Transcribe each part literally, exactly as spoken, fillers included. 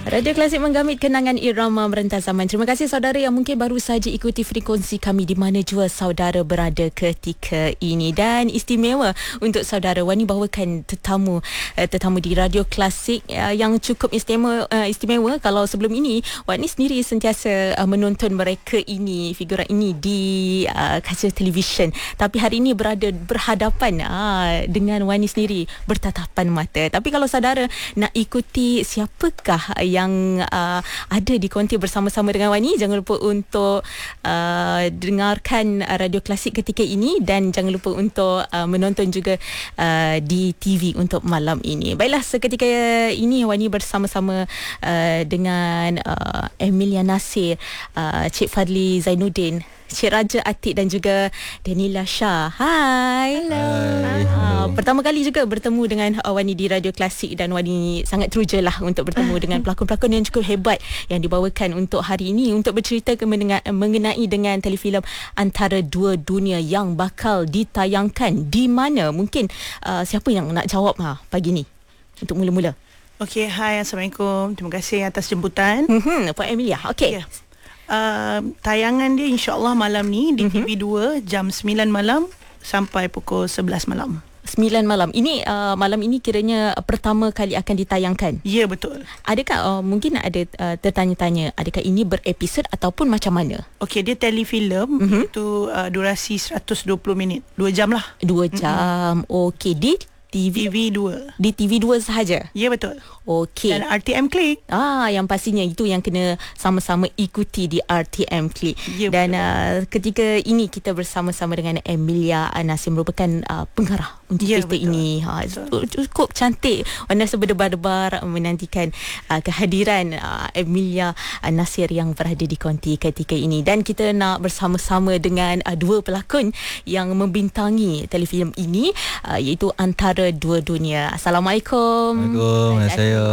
Radio Klasik menggamit kenangan irama merentas zaman. Terima kasih saudara yang mungkin baru saja ikuti frekuensi kami di mana jua saudara berada ketika ini. Dan istimewa untuk saudara, Wani bawakan tetamu uh, tetamu di Radio Klasik uh, yang cukup istimewa, uh, istimewa. Kalau sebelum ini Wani sendiri sentiasa uh, menonton mereka ini, figuran ini di uh, kaca televisyen. Tapi hari ini berada berhadapan uh, dengan Wani sendiri bertatapan mata. Tapi kalau saudara nak ikuti siapakah yang uh, ada di konti bersama-sama dengan Wani, jangan lupa untuk uh, dengarkan uh, Radio Klasik ketika ini dan jangan lupa untuk uh, menonton juga uh, di T V untuk malam ini. Baiklah, seketika ini Wani bersama-sama uh, dengan uh, Emilia Nasir, uh, Cik Fadli Zainuddin, Cik Raja Atik dan juga Danila Shah. Hai. Hello. Hai. Uh, pertama kali juga bertemu dengan uh, Wani di Radio Klasik dan Wani sangat teruja lah untuk bertemu dengan pelakon-pelakon yang cukup hebat yang dibawakan untuk hari ini untuk bercerita ke mendengar, mengenai dengan telefilm Antara Dua Dunia yang bakal ditayangkan di mana. Mungkin uh, siapa yang nak jawab ha, pagi ni untuk mula-mula? Okey, hai, Assalamualaikum. Terima kasih atas jemputan. Mm-hmm, Puan Emilia. Okey. Yeah. Uh, tayangan dia insya-Allah malam ni di mm-hmm. T V dua jam sembilan malam sampai pukul sebelas malam. sembilan malam. Ini uh, malam ini kiranya pertama kali akan ditayangkan. Ya, yeah, betul. Adakah uh, mungkin ada uh, tertanya-tanya, adakah ini berepisod ataupun macam mana? Okey, dia telefilm mm-hmm. itu uh, durasi seratus dua puluh minit. dua jam lah. dua jam. Mm-hmm. Okey, di T V T V dua. Di T V dua sahaja. Ya, yeah, betul. Okey. Dan R T M Klik. Ah, yang pastinya itu yang kena sama-sama ikuti di R T M Klik. Ya, dan uh, ketika ini kita bersama-sama dengan Emilia Nasir, merupakan uh, pengarah untuk ya, cerita betul. ini. Ha, cukup cantik. Anda berdebar-debar menantikan uh, kehadiran uh, Emilia Nasir yang berada di konti ketika ini. Dan kita nak bersama-sama dengan uh, dua pelakon yang membintangi telefilm ini, uh, iaitu Antara Dua Dunia. Assalamualaikum. Waalaikumsalam. Ya.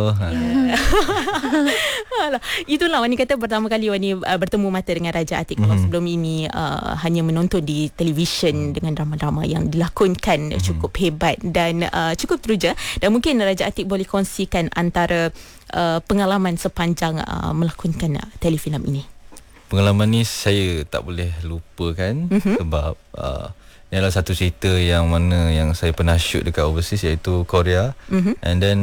Itulah Wani kata pertama kali Wani uh, bertemu mata dengan Raja Atik. Kalau mm-hmm. sebelum ini uh, hanya menonton di televisyen dengan drama-drama yang dilakonkan mm-hmm. cukup hebat dan uh, cukup teruja. Dan mungkin Raja Atik boleh kongsikan antara uh, pengalaman sepanjang uh, melakonkan uh, telefilm ini. Pengalaman ni saya tak boleh lupakan mm-hmm. sebab uh, ini adalah satu cerita yang mana yang saya pernah shoot dekat overseas, iaitu Korea. Mm-hmm. And then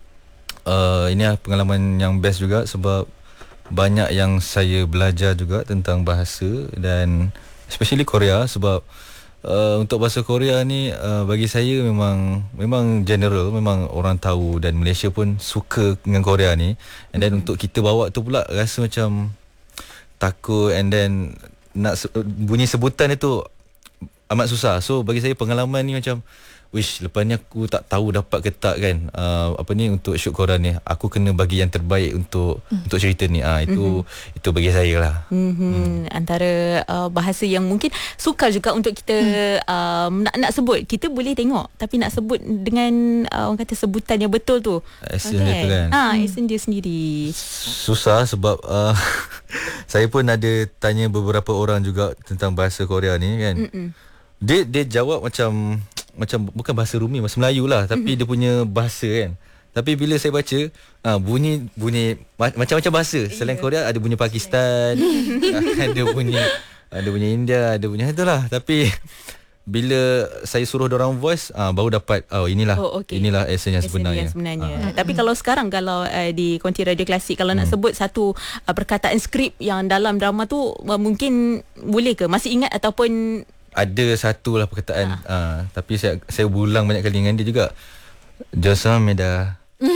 Uh, ini adalah pengalaman yang best juga sebab banyak yang saya belajar juga tentang bahasa dan especially Korea sebab uh, untuk bahasa Korea ni uh, bagi saya memang memang general, memang orang tahu dan Malaysia pun suka dengan Korea ni. And then mm-hmm. untuk kita bawa tu pula rasa macam takut, and then nak se- bunyi sebutan itu amat susah. So bagi saya pengalaman ni macam, wish, lepas ni aku tak tahu dapat ke tak kan uh, apa ni untuk shoot Korea ni, aku kena bagi yang terbaik untuk mm. untuk cerita ni. Ah uh, itu mm-hmm. itu bagi saya lah. Mm-hmm. Mm. Antara uh, bahasa yang mungkin sukar juga untuk kita mm. uh, nak nak sebut. Kita boleh tengok tapi nak sebut dengan uh, orang kata sebutan yang betul tu. Accent okay. dia tu kan. Ah, mm. accent dia sendiri. Susah sebab uh, saya pun ada tanya beberapa orang juga tentang bahasa Korea ni kan. Mm-mm. Dia dia jawab macam macam bukan bahasa Rumi, bahasa Melayu lah, tapi mm-hmm. dia punya bahasa kan. Tapi bila saya baca, ah, bunyi bunyi macam-macam bahasa. Selain yeah. Korea ada bunyi Pakistan, ada bunyi ada bunyi India, ada bunyi itulah. Tapi bila saya suruh dorang voice, ah, baru dapat oh inilah oh, okay. inilah essence yang sebenarnya. Yang sebenarnya. Ah. Tapi kalau sekarang kalau uh, di konti Radio Klasik kalau hmm. nak sebut satu uh, perkataan skrip yang dalam drama tu uh, mungkin boleh ke? Masih ingat ataupun ada satu lah perkataan ha. uh, tapi saya saya ulang banyak kali dengan dia juga. Josa Meda.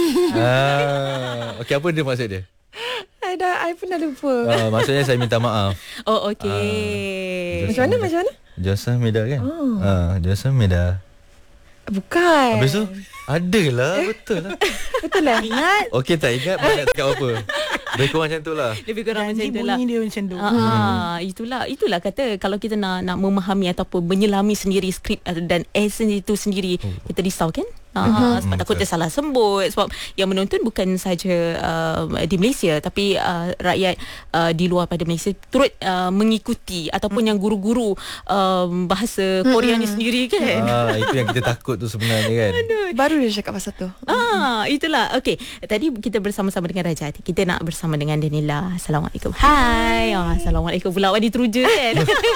ah, Okey, apa dia maksud dia? I dah I pernah lupa. Uh, maksudnya saya minta maaf. Oh okey. Uh, macam mana macam mana? Josa Meda kan? Oh. Uh, Josa Meda. Bukan. Habis tu adalah betul lah. Betul lah. Ingat? Okey, tak ingat banyak cakap apa. Lebih kurang macam tu lah. Lebih kurang macam tu lah. Bunyi dia macam tu. Ah, hmm. Itulah itulah kata kalau kita nak nak memahami ataupun menyelami sendiri skrip dan essence itu sendiri, oh. kita risau kan? Ah, Mm-hmm. sebab takut dia salah sebut. Sebab yang menonton bukan saja uh, di Malaysia, tapi uh, rakyat uh, di luar pada Malaysia turut uh, mengikuti ataupun mm. yang guru-guru um, bahasa Korea ni sendiri kan. Ah, itu yang kita takut tu sebenarnya kan. Baru dia cakap pasal tu. Ah, itulah. Okey, tadi kita bersama-sama dengan Raja Atik. Kita nak bersama dengan Danila. Assalamualaikum. Hai. Ah, Assalamualaikum pula. Wadi teruja kan.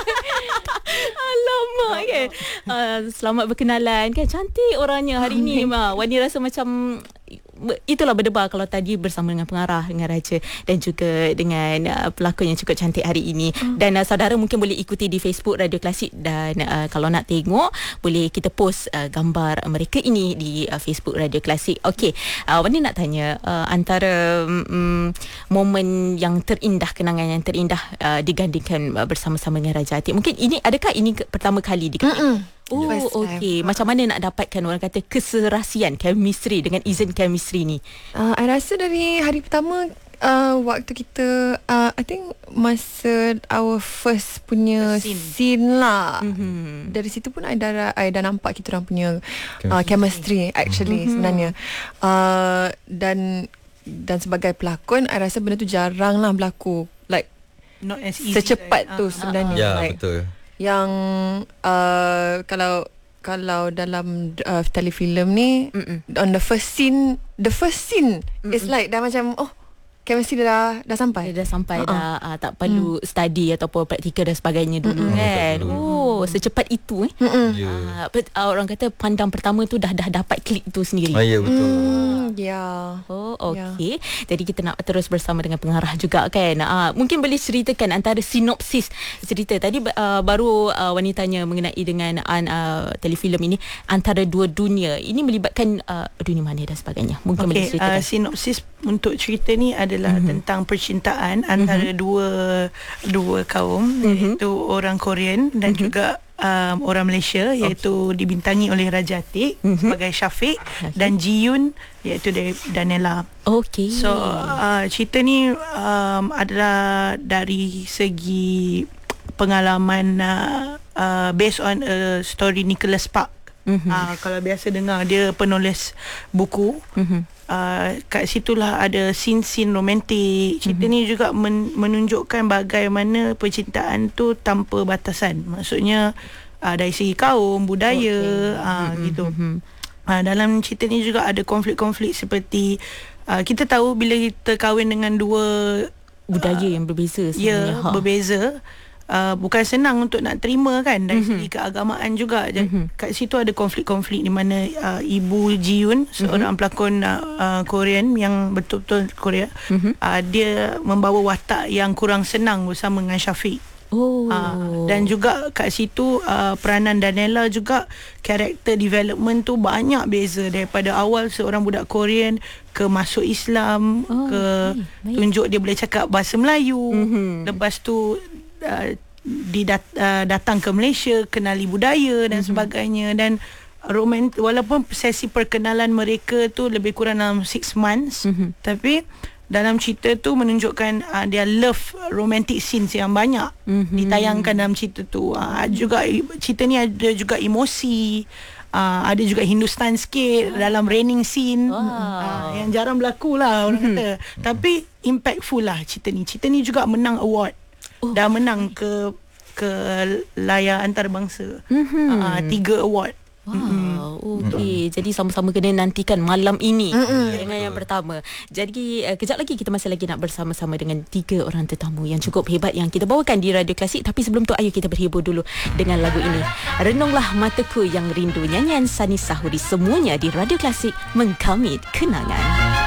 Alamak kan. Uh, selamat berkenalan kan. Cantik orangnya hari ni. Wani rasa macam itulah berdebar kalau tadi bersama dengan pengarah, dengan Raja dan juga dengan uh, pelakon yang cukup cantik hari ini. Hmm. Dan uh, saudara mungkin boleh ikuti di Facebook Radio Klasik, dan uh, kalau nak tengok boleh kita post uh, gambar mereka ini di uh, Facebook Radio Klasik. Okey, uh, Wani nak tanya uh, antara um, momen yang terindah, kenangan yang terindah uh, digandingkan uh, bersama-sama dengan Raja Atik. Mungkin ini, adakah ini ke- pertama kali diganding? Oh, okey. Macam mana nak dapatkan orang kata keserasian, chemistry dengan Izin chemistry ni? Uh, I rasa dari hari pertama uh, waktu kita uh, I think masa our first punya Scene. scene lah. Mm-hmm. Dari situ pun I dah I dah nampak kita orang punya uh, chemistry actually Mm-hmm. sebenarnya. Uh, dan dan sebagai pelakon I rasa benda tu jarang lah berlaku. Like Not as easy secepat like, tu ah, sebenarnya. Ya, like, betul. yang uh, kalau kalau dalam uh, telefilm ni, Mm-mm. on the first scene, the first scene Mm-mm. is like dah macam oh chemistry dah dah sampai. Dia dah sampai Uh-uh. dah uh, tak perlu study ataupun praktikal dan sebagainya dulu Mm-mm. kan. Tak perlu. Oh, secepat itu eh. Mm-mm. Ya. Uh, but, uh, orang kata pandang pertama tu dah dah dapat klik tu sendiri. Ah, ya betul. Hmm, ya. Oh, okey. Jadi kita nak terus bersama dengan pengarah juga kan. Uh, mungkin boleh ceritakan antara sinopsis cerita. Tadi uh, baru uh, wanitanya mengenai dengan uh, telefilm ini antara dua dunia. Ini melibatkan uh, dunia mana dan sebagainya. Mungkin boleh Okay, ceritakan. uh, sinopsis untuk cerita ni adalah mm-hmm. tentang percintaan antara mm-hmm. dua dua kaum, mm-hmm. iaitu orang Korean dan mm-hmm. juga um, orang Malaysia, iaitu okay. dibintangi oleh Raja Atik mm-hmm. sebagai Syafiq okay. dan Ji Yoon iaitu dari Danila. Okey. So uh, cerita ni um, adalah dari segi pengalaman uh, uh, based on a story Nicholas Sparks. Mm-hmm. Uh, kalau biasa dengar, dia penulis buku. Mm-hmm. Uh, kat situlah ada scene-scene romantik. Cerita mm-hmm. ni juga men- menunjukkan bagaimana percintaan tu tanpa batasan. Maksudnya uh, dari segi kaum, budaya, okay. uh, mm-hmm. gitu. Mm-hmm. Uh, dalam cerita ni juga ada konflik-konflik seperti uh, kita tahu bila kita kahwin dengan dua budaya uh, yang berbeza sebenarnya. Ya, ha. berbeza. Uh, bukan senang untuk nak terima kan dari mm-hmm. segi keagamaan juga. Mm-hmm. Kat situ ada konflik-konflik di mana uh, ibu Ji Yoon, seorang mm-hmm. pelakon uh, uh, Korean yang betul-betul Korea, mm-hmm. uh, dia membawa watak yang kurang senang bersama dengan Syafiq. Oh. Uh, dan juga kat situ uh, peranan Danila juga, character development tu banyak beza daripada awal seorang budak Korean ke masuk Islam, oh, ke okay. tunjuk dia boleh cakap bahasa Melayu, mm-hmm. lepas tu Uh, didat, uh, datang ke Malaysia, kenali budaya dan mm-hmm. sebagainya. Dan romant, walaupun sesi perkenalan mereka tu lebih kurang dalam six months, mm-hmm. tapi dalam cerita tu menunjukkan uh, dia love romantic scenes yang banyak mm-hmm. ditayangkan dalam cerita tu. Uh, juga cerita ni ada juga emosi. Uh, ada juga Hindustan sikit dalam raining scene. Wow. Uh, yang jarang berlaku lah orang mm-hmm. kata. Tapi impactful lah cerita ni. Cerita ni juga menang award. Oh. Dah menang ke ke layar antarabangsa. Mm-hmm. Uh, tiga award. Wow, mm-hmm. okey. Jadi sama-sama kena nantikan malam ini mm-hmm. dengan yang pertama. Jadi uh, kejap lagi kita masih lagi nak bersama-sama dengan tiga orang tetamu yang cukup hebat yang kita bawakan di Radio Klasik. Tapi sebelum tu, ayo kita berhibur dulu dengan lagu ini. Renunglah Mataku Yang Rindu, nyanyian Sani Sahuri, semuanya di Radio Klasik, mengkamit kenangan.